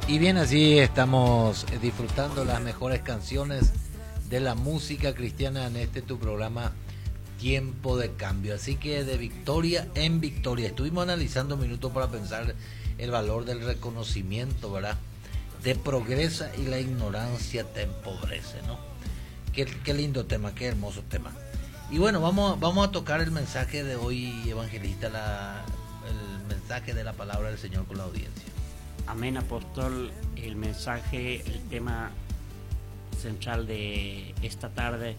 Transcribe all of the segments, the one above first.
Y bien, así estamos disfrutando las mejores canciones de la música cristiana en este tu programa Tiempo de Cambio. Así que de victoria en victoria. Estuvimos analizando minutos para pensar el valor del reconocimiento, ¿verdad? Te progresa y la ignorancia te empobrece, ¿no? Qué lindo tema, qué hermoso tema. Y bueno, vamos a tocar el mensaje de hoy, evangelista, el mensaje de la palabra del Señor con la audiencia. Amén, apóstol. El mensaje, el tema central de esta tarde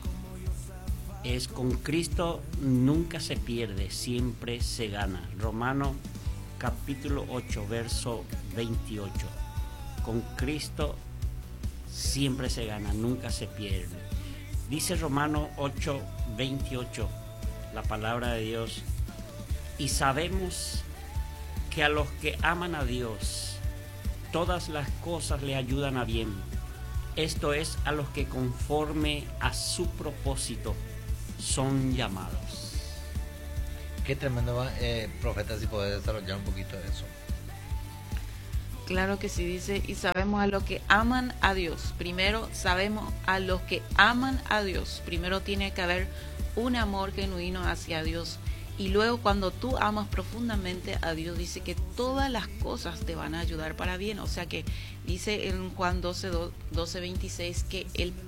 es: con Cristo nunca se pierde, siempre se gana. Romanos capítulo 8, verso 28. Con Cristo siempre se gana, nunca se pierde. Dice Romanos 8, 28, la palabra de Dios: y sabemos que a los que aman a Dios, todas las cosas le ayudan a bien. Esto es, a los que conforme a su propósito son llamados. Qué tremendo, profeta, si podés desarrollar un poquito de eso. Claro que sí, dice, y sabemos a los que aman a Dios. Primero sabemos a los que aman a Dios. Primero tiene que haber un amor genuino hacia Dios. Y luego cuando tú amas profundamente a Dios, dice que todas las cosas te van a ayudar para bien. O sea que dice en Juan 12:26 que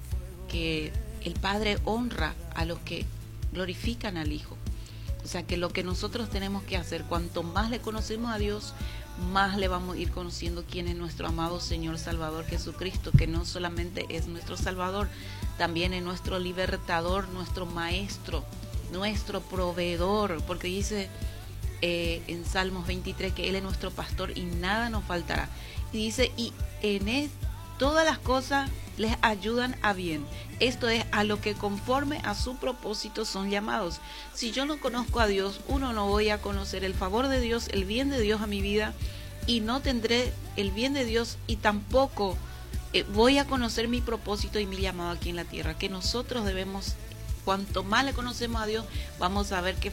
el Padre honra a los que glorifican al Hijo. O sea que lo que nosotros tenemos que hacer, cuanto más le conocemos a Dios, más le vamos a ir conociendo quién es nuestro amado Señor Salvador Jesucristo, que no solamente es nuestro Salvador, también es nuestro libertador, nuestro maestro, nuestro proveedor, porque dice en Salmos 23 que Él es nuestro pastor y nada nos faltará. Y dice, y en Él todas las cosas les ayudan a bien. Esto es, a lo que conforme a su propósito son llamados. Si yo no conozco a Dios, no voy a conocer el favor de Dios, el bien de Dios a mi vida, y no tendré el bien de Dios, y tampoco voy a conocer mi propósito y mi llamado aquí en la tierra. Que nosotros debemos, cuanto más le conocemos a Dios, vamos a ver que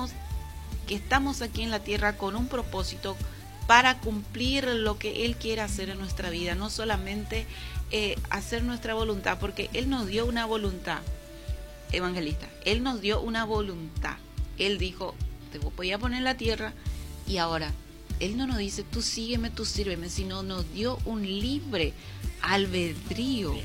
estamos aquí en la tierra con un propósito para cumplir lo que Él quiere hacer en nuestra vida, no solamente hacer nuestra voluntad, porque Él nos dio una voluntad, evangelista, Él nos dio una voluntad. Él dijo, te voy a poner en la tierra, y ahora Él no nos dice, tú sígueme, tú sírveme, sino nos dio un libre albedrío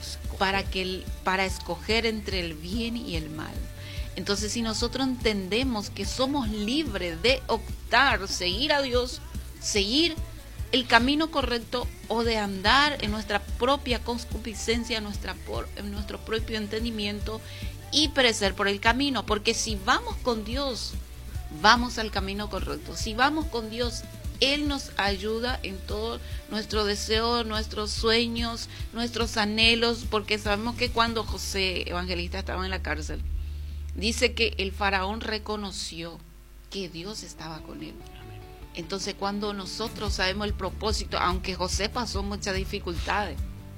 para escoger entre el bien y el mal. Entonces, si nosotros entendemos que somos libres de optar, seguir a Dios, seguir el camino correcto, o de andar en nuestra propia concupiscencia, en nuestro propio entendimiento, y perecer por el camino, porque si vamos con Dios, vamos al camino correcto. Si vamos con Dios, Él nos ayuda en todo nuestro deseo, nuestros sueños, nuestros anhelos, porque sabemos que cuando José, evangelista, estaba en la cárcel, dice que el faraón reconoció que Dios estaba con él. Entonces, cuando nosotros sabemos el propósito, aunque José pasó muchas dificultades,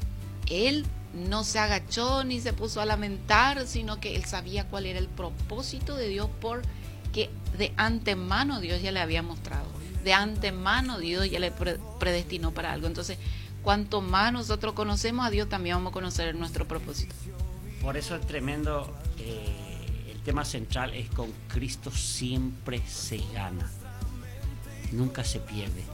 él no se agachó ni se puso a lamentar, sino que él sabía cuál era el propósito de Dios, porque de antemano Dios ya le había mostrado, de antemano Dios ya le predestinó para algo. Entonces, cuanto más nosotros conocemos a Dios, también vamos a conocer nuestro propósito. Por eso es tremendo, el tema central es: con Cristo siempre se gana, nunca se pierde.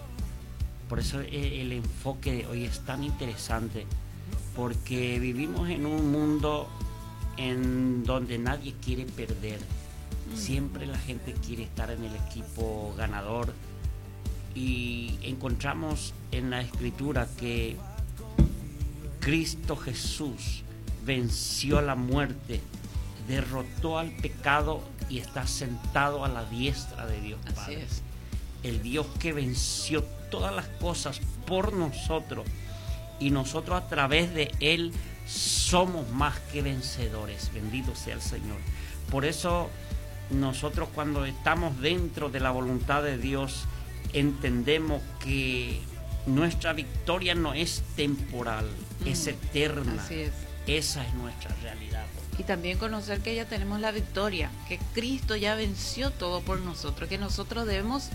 Por eso el enfoque de hoy es tan interesante, porque vivimos en un mundo en donde nadie quiere perder. Siempre la gente quiere estar en el equipo ganador, y encontramos en la Escritura que Cristo Jesús venció la muerte, derrotó al pecado y está sentado a la diestra de Dios Padre. Así es. El Dios que venció todas las cosas por nosotros, y nosotros a través de Él somos más que vencedores. Bendito sea el Señor. Por eso nosotros, cuando estamos dentro de la voluntad de Dios, entendemos que nuestra victoria no es temporal, es eterna. Así es. Esa es nuestra realidad. Y también conocer que ya tenemos la victoria, que Cristo ya venció todo por nosotros, que nosotros debemos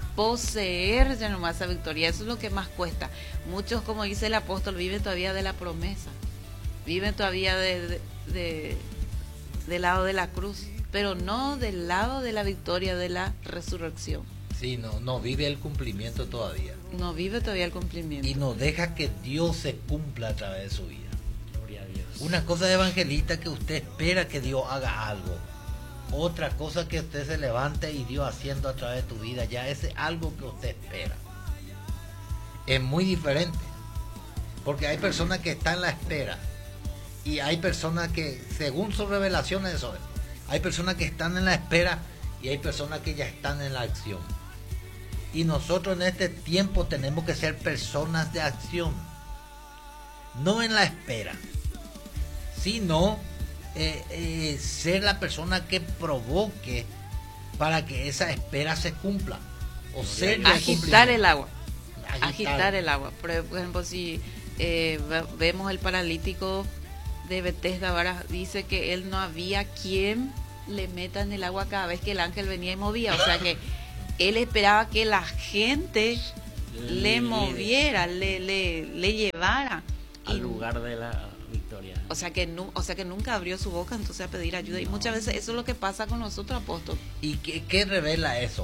poseer ya nomás esa victoria. Eso es lo que más cuesta. Muchos, como dice el apóstol, viven todavía de la promesa, viven todavía del lado de la cruz, pero no del lado de la victoria de la resurrección. Sí, no vive el cumplimiento todavía. No vive todavía el cumplimiento. Y no deja que Dios se cumpla a través de su vida. Gloria a Dios. Una cosa de evangelista que usted espera que Dios haga algo. Otra cosa que usted se levante y Dios haciendo a través de tu vida. Ya es algo que usted espera. Es muy diferente. Porque hay personas que están en la espera. Y hay personas que, según sus revelaciones, eso es. Hay personas que están en la espera y hay personas que ya están en la acción. Y nosotros en este tiempo tenemos que ser personas de acción. No en la espera, sino ser la persona que provoque para que esa espera se cumpla. O ser agitar el agua. Agitar el agua. Por ejemplo, si vemos el paralítico de Bethesda, ahora dice que él no había quien le meta en el agua cada vez que el ángel venía y movía. O sea que él esperaba que la gente le moviera, le llevara al lugar de la victoria. O sea que nunca abrió su boca entonces a pedir ayuda. No. Y muchas veces eso es lo que pasa con nosotros, apóstol. ¿Y qué revela eso?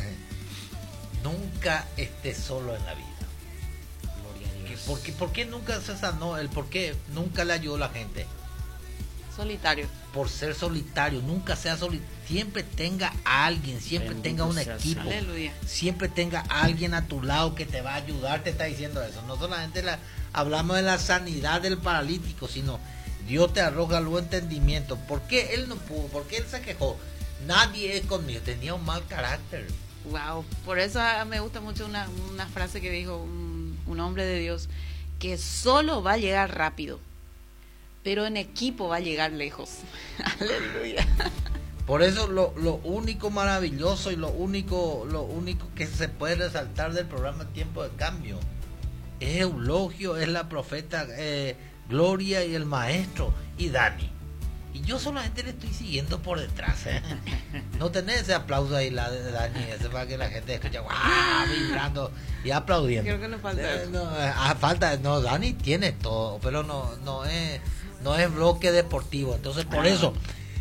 Nunca esté solo en la vida. Gloria a Dios. ¿Por qué nunca se sanó? ¿Por qué nunca le ayudó a la gente? Solitario. Por ser solitario, nunca sea solitario. Siempre tenga a alguien, siempre Bendito tenga un sea equipo. Aleluya. Siempre tenga a alguien a tu lado que te va a ayudar, te está diciendo eso. No solamente hablamos de la sanidad del paralítico, sino Dios te arroja el entendimiento. ¿Por qué él no pudo? ¿Por qué él se quejó? Nadie es conmigo, tenía un mal carácter. Wow, por eso me gusta mucho una frase que dijo un hombre de Dios, que solo va a llegar rápido, pero en equipo va a llegar lejos. Aleluya. Por eso lo único maravilloso y lo único que se puede resaltar del programa Tiempo de Cambio es Eulogio, es la profeta Gloria y el maestro y Dani. Y yo solamente le estoy siguiendo por detrás, ¿eh? No tenés ese aplauso ahí, la de Dani, ese para que la gente escuche, ¡guau! Vibrando y aplaudiendo. Creo que nos falta. Falta, Dani tiene todo, pero no es bloque deportivo. Entonces, por eso,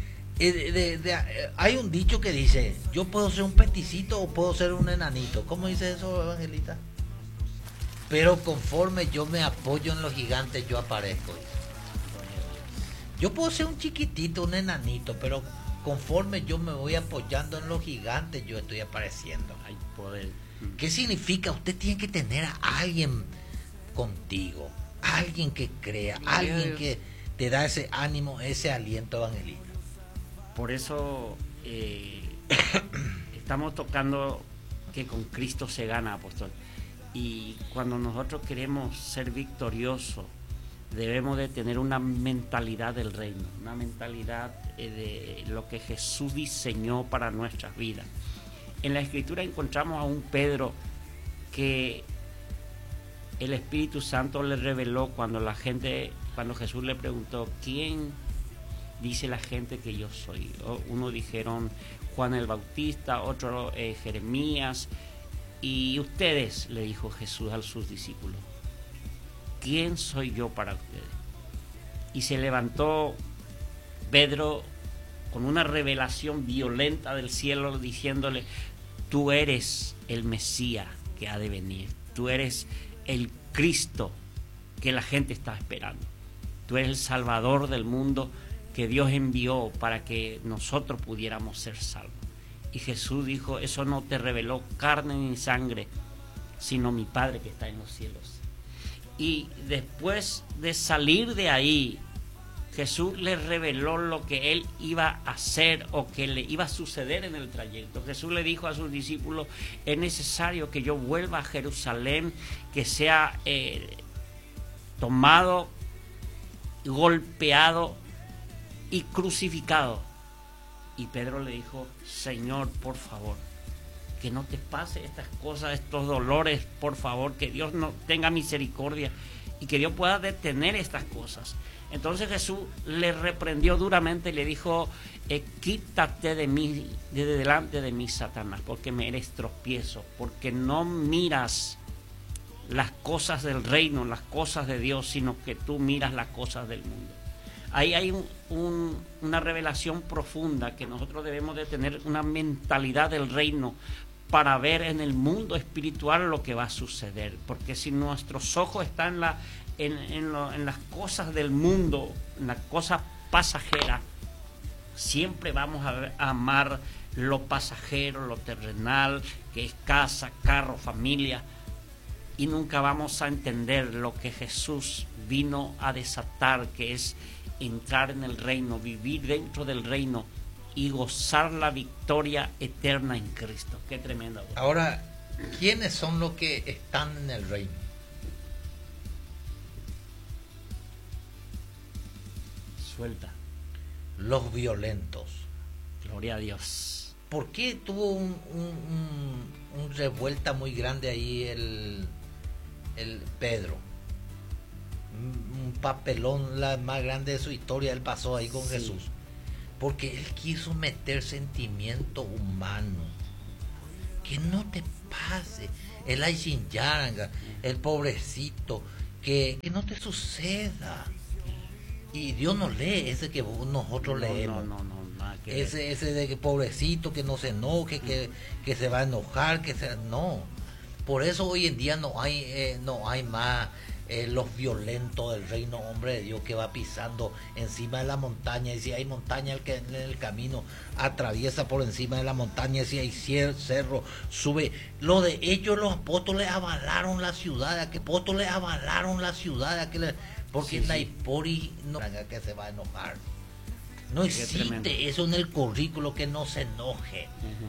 hay un dicho que dice, yo puedo ser un peticito o puedo ser un enanito. ¿Cómo dice eso, Evangelista? Pero conforme yo me apoyo en los gigantes, yo aparezco. Yo puedo ser un chiquitito, un enanito, pero conforme yo me voy apoyando en los gigantes, yo estoy apareciendo. Hay poder. ¿Qué significa? Usted tiene que tener a alguien contigo, alguien que crea, alguien que te da ese ánimo, ese aliento evangelista. Por eso estamos tocando que con Cristo se gana, apóstol. Y cuando nosotros queremos ser victoriosos, debemos de tener una mentalidad del reino, una mentalidad de lo que Jesús diseñó para nuestras vidas. En la Escritura encontramos a un Pedro que el Espíritu Santo le reveló cuando Jesús le preguntó, ¿quién dice la gente que yo soy? Uno dijeron Juan el Bautista, otro Jeremías, y ustedes, le dijo Jesús a sus discípulos, ¿quién soy yo para ustedes? Y se levantó Pedro con una revelación violenta del cielo diciéndole, tú eres el Mesías que ha de venir, tú eres el Cristo que la gente está esperando, tú eres el Salvador del mundo que Dios envió para que nosotros pudiéramos ser salvos. Y Jesús dijo, eso no te reveló carne ni sangre, sino mi Padre que está en los cielos. Y después de salir de ahí, Jesús le reveló lo que él iba a hacer o que le iba a suceder en el trayecto. Jesús le dijo a sus discípulos, es necesario que yo vuelva a Jerusalén, que sea tomado, golpeado y crucificado. Y Pedro le dijo, Señor, por favor, que no te pase estas cosas, estos dolores, por favor, que Dios no tenga misericordia. y que Dios pueda detener estas cosas. Entonces Jesús le reprendió duramente y le dijo, quítate de mí, de delante de mí, Satanás, porque me eres tropiezo, porque no miras las cosas del reino, las cosas de Dios, sino que tú miras las cosas del mundo. Ahí hay una revelación profunda, que nosotros debemos de tener una mentalidad del reino para ver en el mundo espiritual lo que va a suceder, porque si nuestros ojos están en las cosas del mundo, en las cosas pasajeras, siempre vamos a amar lo pasajero, lo terrenal, que es casa, carro, familia, y nunca vamos a entender lo que Jesús vino a desatar, que es entrar en el reino, vivir dentro del reino y gozar la victoria eterna en Cristo. Qué tremenda. Ahora, ¿quiénes son los que están en el reino? Suelta. Los violentos. Gloria a Dios. ¿Por qué tuvo un revuelta muy grande ahí el Pedro? Un papelón la más grande de su historia él pasó ahí con Jesús, porque él quiso meter sentimiento humano. Que no te pase el Ayshinyaranga, el pobrecito, que no te suceda. Y Dios no lee ese que nosotros leemos. No, nada que ver. Ese de que pobrecito, que no se enoje, que se va a enojar, no. Por eso hoy en día no hay más los violentos del reino, hombre de Dios, que va pisando encima de la montaña, y si hay montaña el que en el camino atraviesa por encima de la montaña, si hay cerro, sube. Lo de ellos, los apóstoles avalaron la ciudad, porque Naipori no que se va a enojar. No existe eso en el currículo, que no se enoje.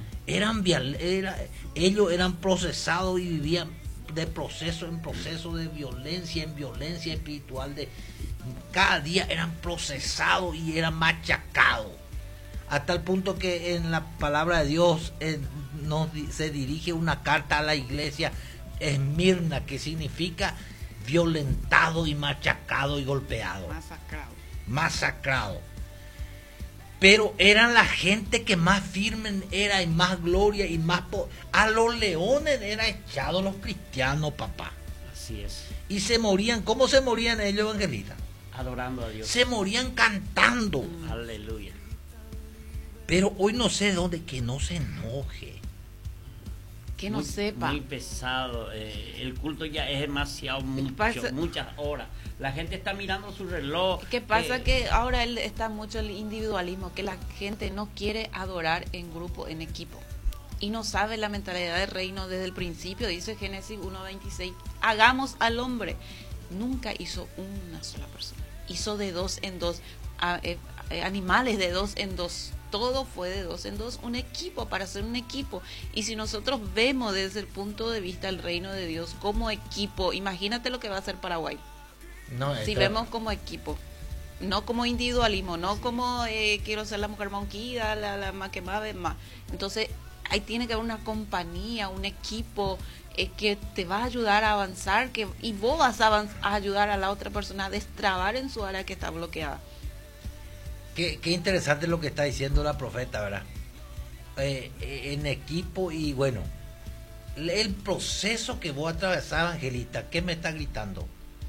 Ellos eran procesados y vivían de proceso en proceso, de violencia en violencia espiritual, cada día eran procesados y eran machacados, hasta el punto que en la palabra de Dios se dirige una carta a la iglesia Esmirna, que significa violentado y machacado y golpeado, masacrado. Pero eran la gente que más firme era, y más gloria y más a los leones era echado los cristianos, papá. Así es. Y se morían. ¿Cómo se morían ellos, evangelistas? Adorando a Dios. Se morían cantando. Aleluya. Pero hoy no sé de dónde, que no se enoje, que no sepa. Muy pesado. El culto ya es demasiado, muchas horas. La gente está mirando su reloj. ¿Qué pasa? Que ahora está mucho el individualismo, que la gente no quiere adorar en grupo, en equipo. Y no sabe la mentalidad del reino desde el principio. Dice Génesis 1:26, hagamos al hombre. Nunca hizo una sola persona. Hizo de dos en dos, animales de dos en dos. Todo fue de dos en dos, un equipo, para hacer un equipo. Y si nosotros vemos desde el punto de vista el reino de Dios como equipo, imagínate lo que va a hacer Paraguay. Si vemos como equipo, no como individualismo, no como quiero ser la mujer monquida, la más que más. Entonces ahí tiene que haber una compañía, un equipo que te va a ayudar a avanzar, y vos vas a ayudar a la otra persona a destrabar en su área que está bloqueada. Qué interesante lo que está diciendo la profeta, ¿verdad? En equipo. Y bueno, el proceso que vos atravesás, Angelita, ¿qué me está gritando?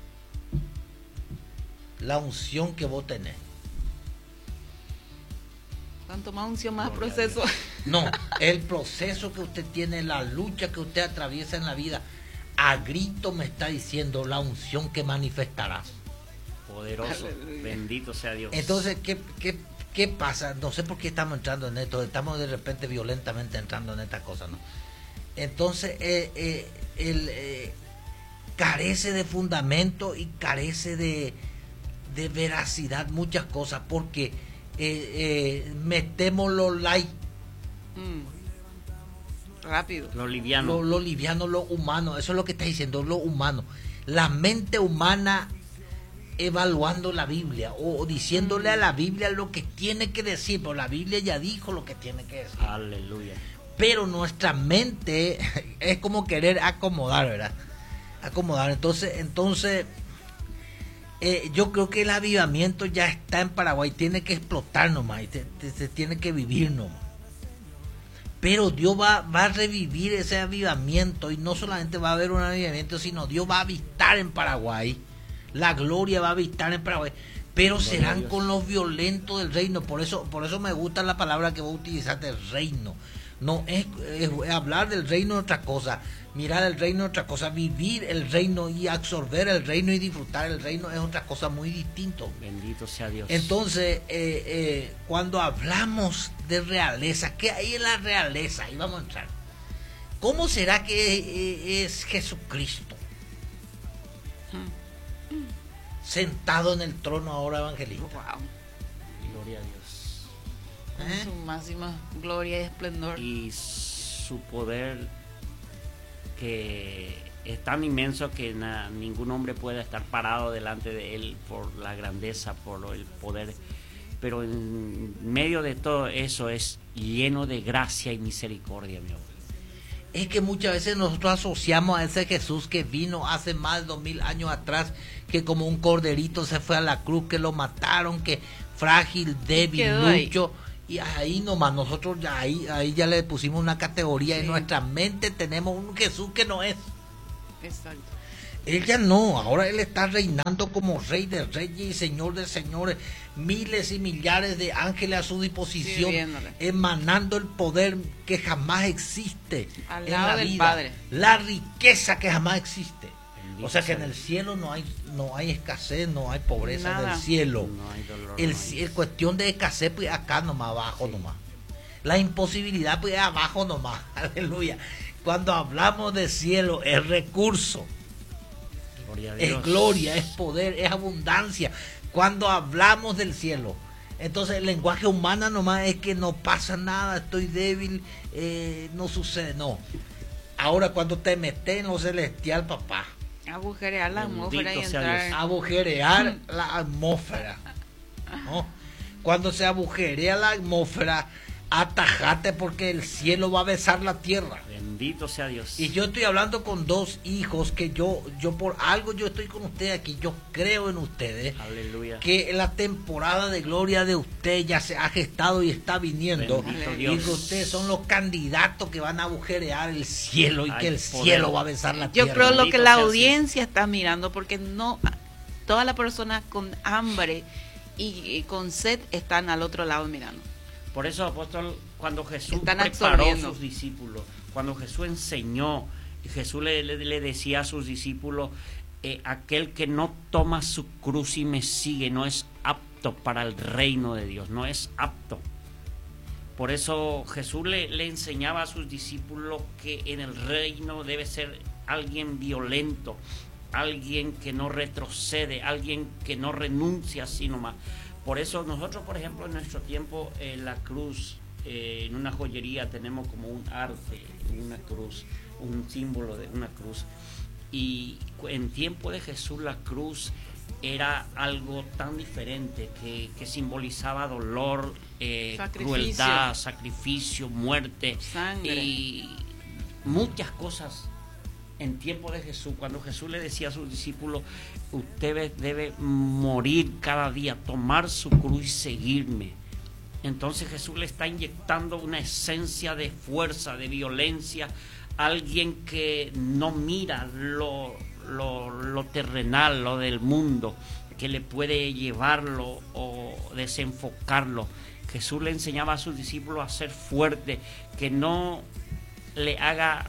La unción que vos tenés. Cuanto más unción, más proceso. No, el proceso que usted tiene, la lucha que usted atraviesa en la vida, a grito me está diciendo la unción que manifestarás. Poderoso, bendito sea Dios. Entonces, ¿qué pasa? No sé por qué estamos entrando en esto, estamos de repente violentamente entrando en estas cosas, ¿no? Entonces, carece de fundamento y carece de veracidad muchas cosas, porque metemos lo light, rápido, lo liviano, lo liviano, lo humano. Eso es lo que está diciendo, lo humano, la mente humana evaluando la Biblia o diciéndole a la Biblia lo que tiene que decir, porque la Biblia ya dijo lo que tiene que decir. Aleluya. Pero nuestra mente es como querer acomodar, ¿verdad? Acomodar. Entonces yo creo que el avivamiento ya está en Paraguay, tiene que explotar nomás, se tiene que vivir nomás. Pero Dios va a revivir ese avivamiento, y no solamente va a haber un avivamiento, sino Dios va a habitar en Paraguay, la gloria va a habitar en Paraguay, pero serán con los violentos del reino. Por eso me gusta la palabra que vos utilizaste, reino. No es hablar del reino es otra cosa, mirar el reino es otra cosa, vivir el reino y absorber el reino y disfrutar el reino es otra cosa muy distinto. Bendito sea Dios. Entonces, cuando hablamos de realeza, ¿qué hay en la realeza? Ahí vamos a entrar. ¿Cómo será que es Jesucristo sentado en el trono ahora, evangelista? Wow. Gloria a Dios. Con su máxima gloria y esplendor. Y su poder, que es tan inmenso que ningún hombre puede estar parado delante de él por la grandeza, por el poder. Pero en medio de todo eso es lleno de gracia y misericordia, mi amor. Es que muchas veces nosotros asociamos a ese Jesús que vino hace más de 2000 años atrás, que como un corderito se fue a la cruz, que lo mataron, que frágil, débil, lucho. Y ahí nomás, nosotros ya ahí ya le pusimos una categoría. En nuestra mente tenemos un Jesús que no es. Exacto. Él ya no, ahora él está reinando como rey de reyes y señor de señores, miles y millares de ángeles a su disposición, emanando el poder que jamás existe al en lado la del vida, Padre, la riqueza que jamás existe. Bendito O sea que sea en el Dios. cielo no hay escasez, no hay pobreza. Nada. En el cielo. No hay dolor. El cuestión de escasez, pues acá nomás, abajo nomás. La imposibilidad, pues abajo nomás. Aleluya. Cuando hablamos de cielo, es recurso, Gloria a Dios. es gloria, es poder, es abundancia. Cuando hablamos del cielo, entonces el lenguaje humano nomás es que no pasa nada, estoy débil, no sucede, no. Ahora cuando te metes en lo celestial, papá, agujerear la Bendito atmósfera y sea entrar. Dios. agujerear la atmósfera, ¿no? Cuando se agujerea la atmósfera, atajate, porque el cielo va a besar la tierra. Bendito sea Dios. Y yo estoy hablando con dos hijos que yo por algo yo estoy con ustedes aquí, yo creo en ustedes. Aleluya. Que la temporada de gloria de usted ya se ha gestado y está viniendo. Bendito Y Dios. que ustedes son los candidatos que van a agujerear el cielo y Hay que el poder. cielo va a besar la Yo tierra. creo lo Bendito que la sea audiencia está mirando, porque no toda la persona con hambre y con sed están al otro lado mirando. Por eso, apóstol, cuando Jesús Están preparó a absorbiendo. sus discípulos, cuando Jesús enseñó, Jesús le decía a sus discípulos, aquel que no toma su cruz y me sigue no es apto para el reino de Dios, no es apto. Por eso Jesús le enseñaba a sus discípulos que en el reino debe ser alguien violento, alguien que no retrocede, alguien que no renuncia así nomás. Por eso nosotros, por ejemplo, en nuestro tiempo, la cruz, en una joyería tenemos como un arte, una cruz, un símbolo de una cruz. Y en tiempo de Jesús la cruz era algo tan diferente que simbolizaba dolor, crueldad, sacrificio, muerte, sangre y muchas cosas. En tiempo de Jesús, cuando Jesús le decía a sus discípulos, usted debe morir cada día, tomar su cruz y seguirme. Entonces Jesús le está inyectando una esencia de fuerza, de violencia, alguien que no mira lo terrenal, lo del mundo, que le puede llevarlo o desenfocarlo. Jesús le enseñaba a sus discípulos a ser fuerte, que no le haga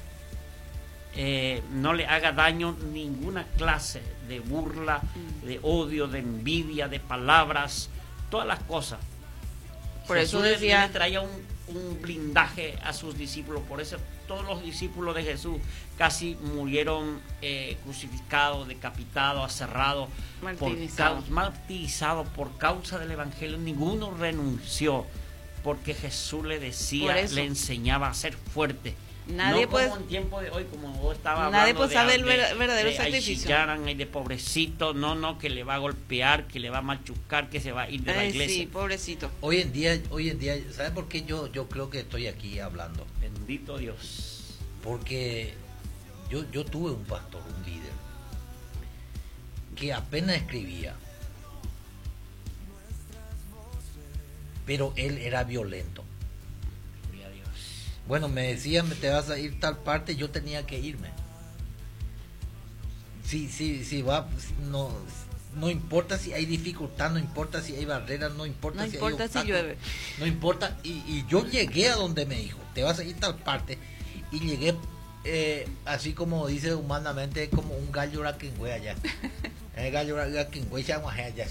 daño ninguna clase de burla, de odio, de envidia, de palabras, todas las cosas. Por Jesús eso decía, le traía un blindaje a sus discípulos. Por eso todos los discípulos de Jesús casi murieron crucificados, decapitados, aserrados, martirizados por causa del evangelio. Ninguno renunció, porque Jesús le decía, le enseñaba a ser fuerte. Nadie no puede, como en tiempo de hoy, como vos estabas nadie hablando, puede saber el verdadero sacrificio. Hay de pobrecito, no, que le va a golpear, que le va a machucar, que se va a ir de la iglesia. Sí, pobrecito. Hoy en día, ¿sabes por qué yo creo que estoy aquí hablando? Bendito Dios. Porque yo tuve un pastor, un líder. que apenas escribía, pero él era violento. Gloria a Dios. Bueno, me decían, te vas a ir tal parte, yo tenía que irme. Sí, va, no importa si hay dificultad, no importa si hay barreras, no importa si hay obstáculos, llueve. no importa, y yo llegué a donde me dijo, te vas a ir tal parte, y llegué así como dice humanamente, como un gallo raquengüe allá. El gallo raquengüe allá,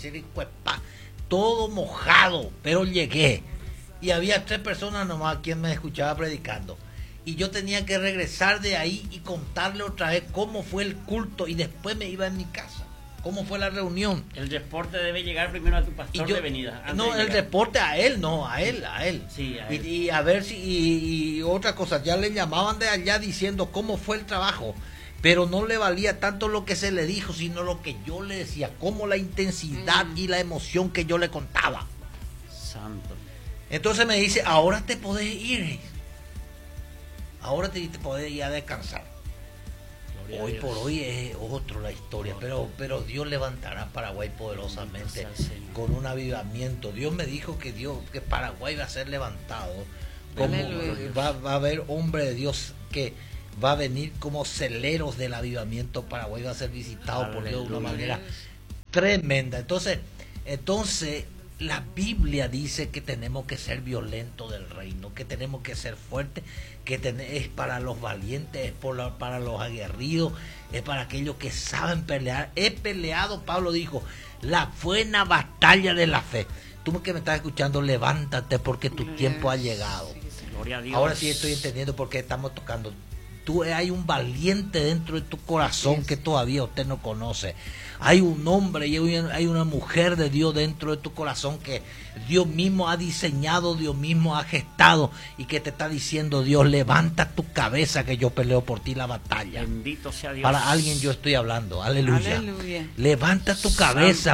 todo mojado, pero llegué. Y había 3 personas nomás quien me escuchaba predicando. Y yo tenía que regresar de ahí y contarle otra vez cómo fue el culto, y después me iba a mi casa. ¿Cómo fue la reunión? El reporte debe llegar primero a tu pastor de venida. No, el reporte a él, no, a él. Sí, a él. Y a ver si, y otra cosa, ya le llamaban de allá diciendo cómo fue el trabajo, pero no le valía tanto lo que se le dijo, sino lo que yo le decía, como la intensidad y la emoción que yo le contaba. Santo. Entonces me dice, ahora te podés ir. Ahora te podés ir a descansar. Gloria Hoy a Dios. por hoy es otro la historia, pero Dios levantará Paraguay poderosamente con un avivamiento. Dios me dijo que Paraguay va a ser levantado, como va a haber hombre de Dios que va a venir como celeros del avivamiento. Paraguay va a ser visitado por Dios de una manera tremenda. Entonces la Biblia dice que tenemos que ser violentos del reino, que tenemos que ser fuertes, que es para los valientes, es para los aguerridos, es para aquellos que saben pelear. He peleado, Pablo dijo, la buena batalla de la fe. Tú que me estás escuchando, levántate porque tu tiempo ha llegado. Gloria a Dios. Ahora sí estoy entendiendo por qué estamos tocando. Hay un valiente dentro de tu corazón que todavía usted no conoce. Hay un hombre y hay una mujer de Dios dentro de tu corazón que Dios mismo ha diseñado, Dios mismo ha gestado, y que te está diciendo: Dios, levanta tu cabeza que yo peleo por ti la batalla. Bendito sea Dios. Para alguien yo estoy hablando. Aleluya. Aleluya. Levanta tu cabeza.